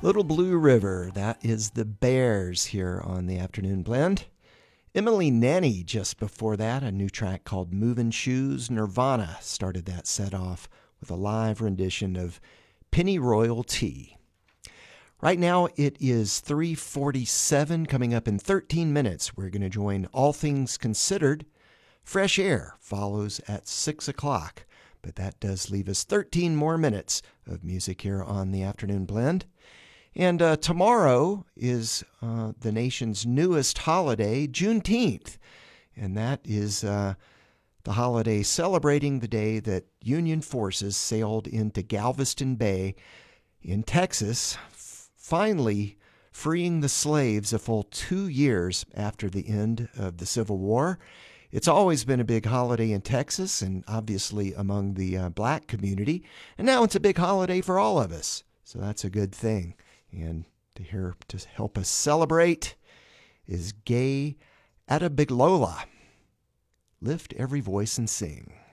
Little Blue River, that is the Bears here on the Afternoon Blend. Emily Nanny just before that, a new track called Movin' Shoes. Nirvana started that set off with a live rendition of Pennyroyal Tea. Right now it is 3:47, coming up in 13 minutes. We're going to join All Things Considered. Fresh Air follows at 6 o'clock, but that does leave us 13 more minutes of music here on the Afternoon Blend. And tomorrow is the nation's newest holiday, Juneteenth. And that is the holiday celebrating the day that Union forces sailed into Galveston Bay in Texas, finally freeing the slaves a full 2 years after the end of the Civil War. It's always been a big holiday in Texas and obviously among the black community. And now it's a big holiday for all of us. So that's a good thing. And to help us celebrate is Gay Adebiglola. Lift every voice and sing.